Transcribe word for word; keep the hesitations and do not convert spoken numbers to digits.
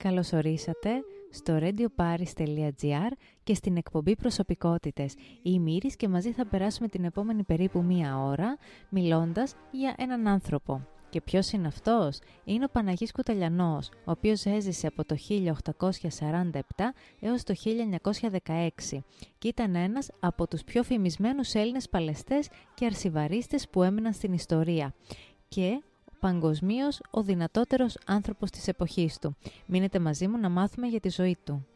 καλώς ορίσατε στο radioparis τελεία gr και στην εκπομπή Προσωπικότητες. Είμαι η Ήρης και μαζί θα περάσουμε την επόμενη περίπου μία ώρα μιλώντας για έναν άνθρωπο. Και ποιος είναι αυτός? Είναι ο Παναγής Κουταλιανός, ο οποίος έζησε από το χίλια οκτακόσια σαράντα επτά έως το χίλια εννιακόσια δεκαέξι και ήταν ένας από τους πιο φημισμένους Έλληνες παλαιστές και αρσιβαρίστες που έμειναν στην ιστορία και παγκοσμίως ο δυνατότερος άνθρωπος της εποχής του. Μείνετε μαζί μου να μάθουμε για τη ζωή του.